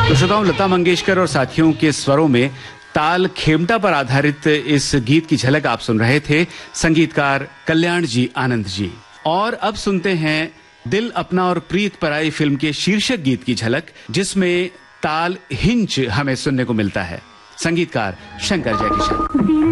तो श्रोताओं, लता मंगेशकर और साथियों के स्वरों में ताल खेमटा पर आधारित इस गीत की झलक आप सुन रहे थे, संगीतकार कल्याण जी आनंद जी। और अब सुनते हैं दिल अपना और प्रीत पराई फिल्म के शीर्षक गीत की झलक, जिसमें ताल हिंच हमें सुनने को मिलता है। संगीतकार शंकर जयकिशन।